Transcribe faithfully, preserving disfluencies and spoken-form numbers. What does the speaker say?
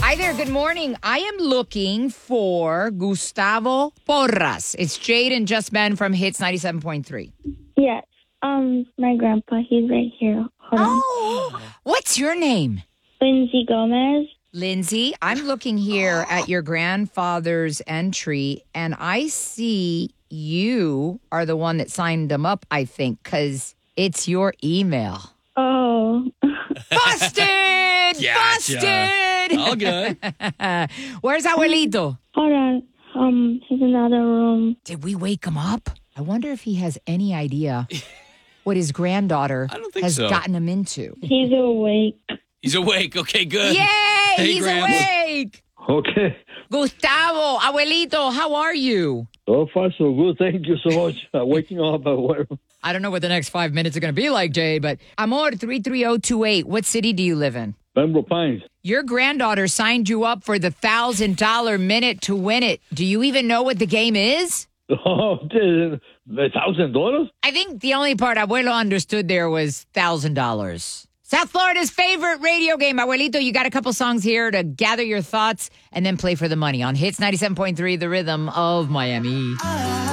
Hi there. Good morning. I am looking for Gustavo Porras. It's Jade and Just Ben from Hits ninety-seven point three. Yes. Um, my grandpa, he's right here. Hold on. Oh, what's your name? Lindsay Gomez. Lindsay, I'm looking here at your grandfather's entry, and I see you are the one that signed them up, I think, because it's your email. Oh. Busted! Gotcha. Busted! All good. Where's Abuelito? Hold on. Um, he's in another room. Did we wake him up? I wonder if he has any idea what his granddaughter I don't think has so. gotten him into. He's awake. He's awake. Okay, good. Yay! Hey, He's Gramps. awake! Okay. Gustavo, Abuelito, how are you? So far, so good. Thank you so much. Uh, waking up. Uh, where- I don't know what the next five minutes are going to be like, Jay, but Amor, three three zero two eight, what city do you live in? Pembroke Pines. Your granddaughter signed you up for the one thousand dollars minute to win it. Do you even know what the game is? Oh, a thousand dollars? I think the only part Abuelo understood there was one thousand dollars. South Florida's favorite radio game. Abuelito, you got a couple songs here to gather your thoughts and then play for the money on Hits ninety-seven point three, the rhythm of Miami.